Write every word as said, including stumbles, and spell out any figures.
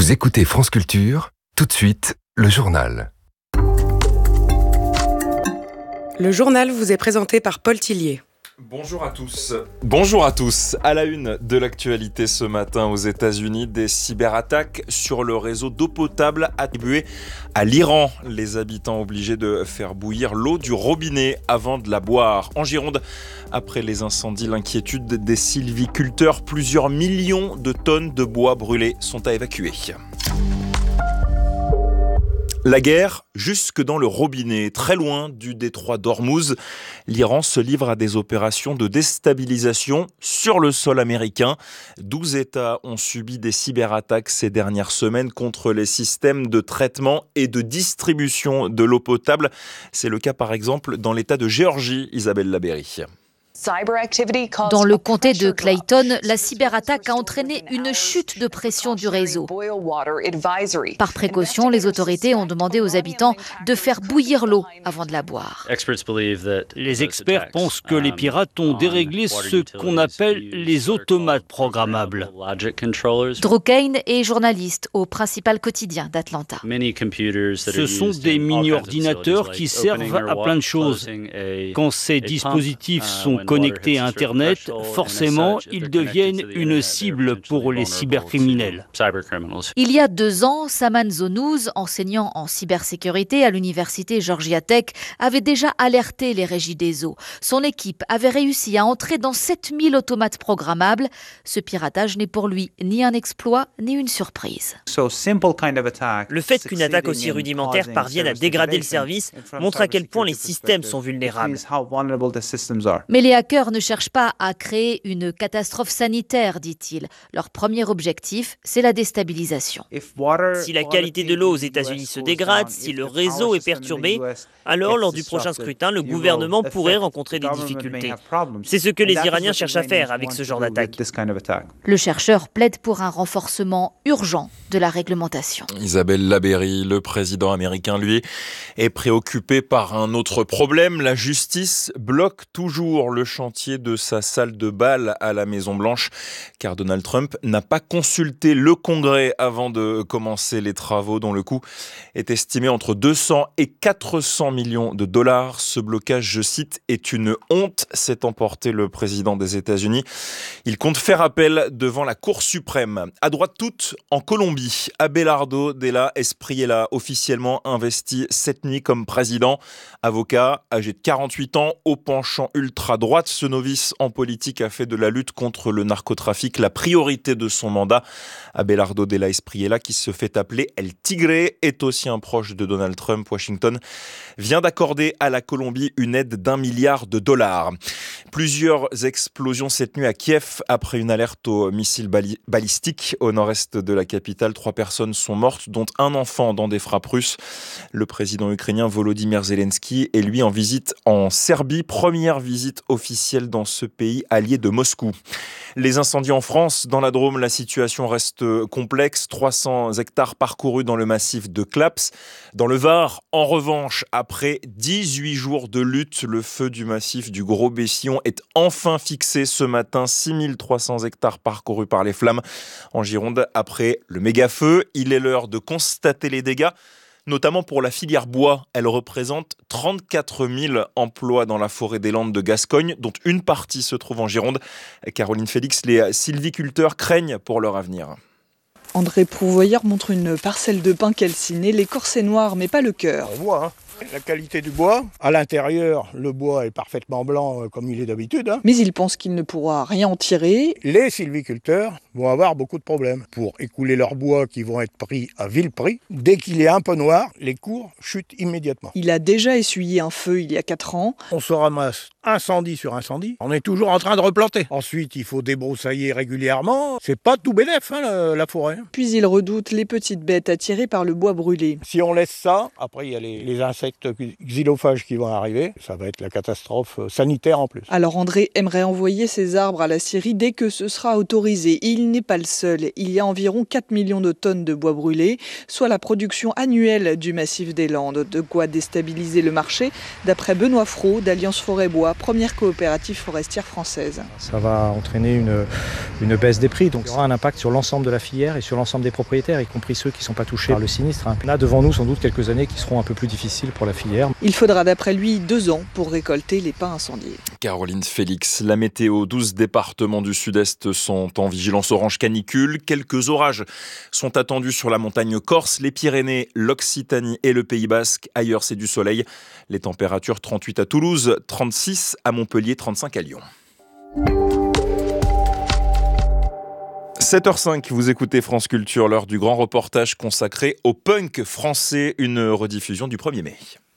Vous écoutez France Culture, tout de suite, le journal. Le journal vous est présenté par Paul Tillier. Bonjour à tous. Bonjour à tous. À la une de l'actualité ce matin aux États-Unis, des cyberattaques sur le réseau d'eau potable attribué à l'Iran. Les habitants obligés de faire bouillir l'eau du robinet avant de la boire. En Gironde, après les incendies, l'inquiétude des sylviculteurs, plusieurs millions de tonnes de bois brûlés sont à évacuer. La guerre jusque dans le robinet, très loin du détroit d'Ormuz, l'Iran se livre à des opérations de déstabilisation sur le sol américain. douze États ont subi des cyberattaques ces dernières semaines contre les systèmes de traitement et de distribution de l'eau potable. C'est le cas par exemple dans l'État de Géorgie, Isabelle Labéry. Dans le comté de Clayton, la cyberattaque a entraîné une chute de pression du réseau. Par précaution, les autorités ont demandé aux habitants de faire bouillir l'eau avant de la boire. Les experts pensent que les pirates ont déréglé ce qu'on appelle les automates programmables. Drew Kane est journaliste au principal quotidien d'Atlanta. Ce sont des mini-ordinateurs qui servent à plein de choses. Quand ces dispositifs sont connectés à Internet, forcément, ils deviennent une cible pour les cybercriminels. Il y a deux ans, Saman Zonouz, enseignant en cybersécurité à l'université Georgia Tech, avait déjà alerté les régies des eaux. Son équipe avait réussi à entrer dans sept mille automates programmables. Ce piratage n'est pour lui ni un exploit, ni une surprise. Le fait qu'une attaque aussi rudimentaire parvienne à dégrader le service montre à quel point les systèmes sont vulnérables. Mais les hackers ne cherchent pas à créer une catastrophe sanitaire, dit-il. Leur premier objectif, c'est la déstabilisation. Si la qualité de l'eau aux États-Unis se dégrade, si le réseau est perturbé, alors lors du prochain scrutin, le gouvernement pourrait rencontrer des difficultés. C'est ce que les Iraniens cherchent à faire avec ce genre d'attaque. Le chercheur plaide pour un renforcement urgent de la réglementation. Isabelle Labéry, le président américain, lui, est préoccupé par un autre problème. La justice bloque toujours le chantier de sa salle de bal à la Maison-Blanche, car Donald Trump n'a pas consulté le Congrès avant de commencer les travaux dont le coût est estimé entre deux cents et quatre cents millions de dollars. Ce blocage, je cite, est une honte, s'est emporté le président des États-Unis. Il compte faire appel devant la Cour suprême. À droite toute, en Colombie, Abelardo Della Espriella, officiellement investi cette nuit comme président. Avocat, âgé de quarante-huit ans, au penchant ultra-droite, ce novice en politique a fait de la lutte contre le narcotrafic la priorité de son mandat. Abelardo Della Espriella, qui se fait appeler El Tigre, est aussi un proche de Donald Trump. Washington vient d'accorder à la Colombie une aide d'un milliard de dollars. Plusieurs explosions cette nuit à Kiev après une alerte au missile bali- balistique au nord-est de la capitale. Trois personnes sont mortes, dont un enfant dans des frappes russes. Le président ukrainien Volodymyr Zelensky est lui en visite en Serbie, première visite officielle dans ce pays allié de Moscou. Les incendies en France, dans la Drôme, la situation reste complexe. trois cents hectares parcourus dans le massif de Claps. Dans le Var, en revanche, après dix-huit jours de lutte, le feu du massif du Gros Bessillon est enfin fixé ce matin. six mille trois cents hectares parcourus par les flammes. En Gironde, après le méga-feu, il est l'heure de constater les dégâts, notamment pour la filière bois. Elle représente trente-quatre mille emplois dans la forêt des Landes de Gascogne, dont une partie se trouve en Gironde. Caroline Félix, les sylviculteurs craignent pour leur avenir. André Prouvoyeur montre une parcelle de pin calciné, l'écorce est noire mais pas le cœur. On voit, hein. La qualité du bois. À l'intérieur, le bois est parfaitement blanc comme il est d'habitude. Hein. Mais il pense qu'il ne pourra rien en tirer. Les sylviculteurs vont avoir beaucoup de problèmes pour écouler leur bois qui vont être pris à vil prix. Dès qu'il est un peu noir, les cours chutent immédiatement. Il a déjà essuyé un feu il y a quatre ans. On se ramasse incendie sur incendie. On est toujours en train de replanter. Ensuite, il faut débroussailler régulièrement. C'est pas tout bénef, hein, la, la forêt. Puis il redoute les petites bêtes attirées par le bois brûlé. Si on laisse ça, après il y a les, les insectes xylophages qui vont arriver, ça va être la catastrophe sanitaire en plus. Alors André aimerait envoyer ses arbres à la Syrie dès que ce sera autorisé. Il n'est pas le seul. Il y a environ quatre millions de tonnes de bois brûlé, soit la production annuelle du massif des Landes. De quoi déstabiliser le marché, d'après Benoît Fraud d'Alliance Forêt Bois. Bois, première coopérative forestière française. Ça va entraîner une, une baisse des prix, donc il y aura un impact sur l'ensemble de la filière et sur l'ensemble des propriétaires, y compris ceux qui ne sont pas touchés par le sinistre. Là, devant nous, sans doute quelques années qui seront un peu plus difficiles pour la filière. Il faudra d'après lui deux ans pour récolter les pins incendiés. Caroline Félix, la météo, douze départements du sud-est sont en vigilance orange canicule. Quelques orages sont attendus sur la montagne corse, les Pyrénées, l'Occitanie et le Pays Basque. Ailleurs, c'est du soleil. Les températures trente-huit à Toulouse, trente-six à Montpellier, trente-cinq à Lyon. sept heures cinq, vous écoutez France Culture, l'heure du grand reportage consacré au punk français, une rediffusion du premier mai.